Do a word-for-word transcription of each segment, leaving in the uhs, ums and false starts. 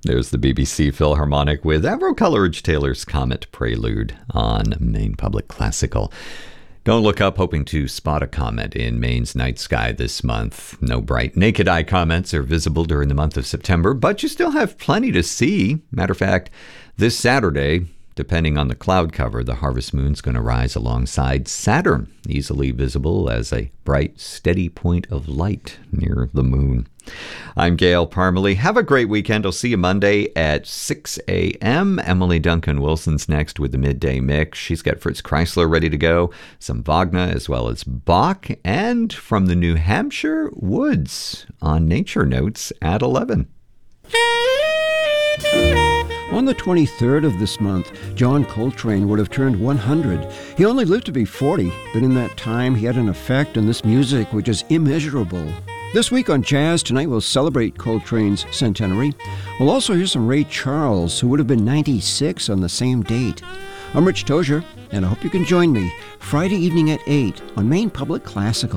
There's the B B C Philharmonic with Avro Coleridge Taylor's Comet Prelude on Maine Public Classical. Don't look up hoping to spot a comet in Maine's night sky this month. No bright naked eye comets are visible during the month of September, but you still have plenty to see. Matter of fact, this Saturday, depending on the cloud cover, the harvest moon's going to rise alongside Saturn, easily visible as a bright, steady point of light near the moon. I'm Gail Parmalee. Have a great weekend. I'll see you Monday at six a.m. Emily Duncan Wilson's next with the Midday Mix. She's got Fritz Kreisler ready to go, some Wagner as well as Bach, and from the New Hampshire woods on Nature Notes at eleven. On the twenty-third of this month, John Coltrane would have turned one hundred. He only lived to be forty, but in that time he had an effect on this music which is immeasurable. This week on Jazz Tonight, we'll celebrate Coltrane's centenary. We'll also hear some Ray Charles, who would have been ninety-six on the same date. I'm Rich Tozier, and I hope you can join me Friday evening at eight on Maine Public Classical.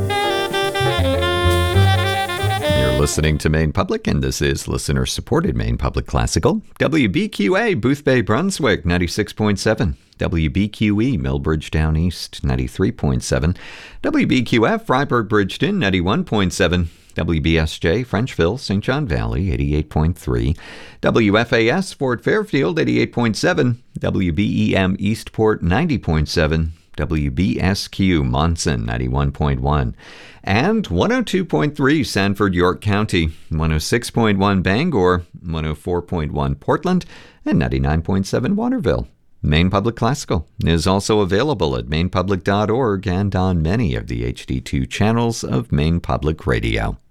You're listening to Maine Public, and this is listener-supported Maine Public Classical. W B Q A, Boothbay, Brunswick, ninety-six point seven. W B Q E, Millbridge Down East, ninety-three point seven. W B Q F, Freiburg Bridgeton, ninety-one point seven. W B S J, Frenchville, Saint John Valley, eighty-eight point three. W F A S, Fort Fairfield, eighty-eight point seven. W B E M, Eastport, ninety point seven. W B S Q, Monson, ninety-one point one. And one oh two point three, Sanford, York County, one oh six point one, Bangor, one oh four point one, Portland, and ninety-nine point seven, Waterville. Maine Public Classical is also available at maine public dot org and on many of the H D two channels of Maine Public Radio.